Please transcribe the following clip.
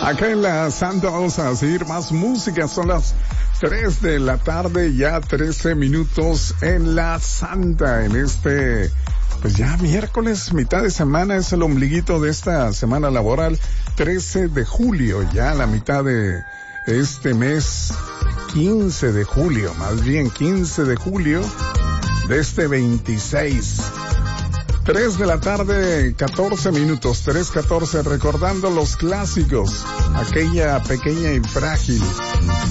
Acá en la Santa vamos a seguir más música. Son las 3 de la tarde, ya 13 minutos en la Santa. En este, pues ya miércoles, mitad de semana, es el ombliguito de esta semana laboral. 13 de julio, ya la mitad de este mes. 15 de julio, más bien 15 de julio de este 26. 3 de la tarde, 14 minutos, 3:14, recordando los clásicos, aquella pequeña y frágil